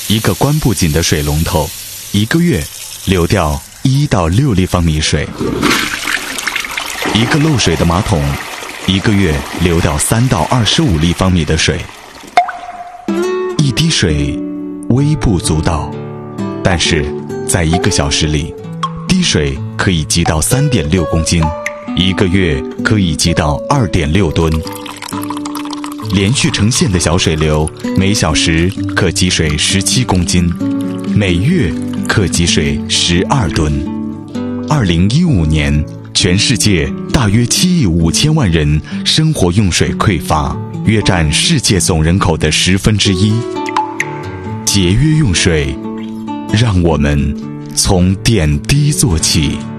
一个关不紧的水龙头1个月流掉1到6立方米水，一个漏水的马桶1个月流掉3到25立方米的水。一滴水微不足道，但是在1个小时里，滴水可以积到3.6公斤，1个月可以积到2.6吨。连续成线的小水流，每小时可积水17公斤，每月可积水12吨。2015年，全世界大约7亿5千万人生活用水匮乏，约占世界总人口的1/10。节约用水，让我们从点滴做起。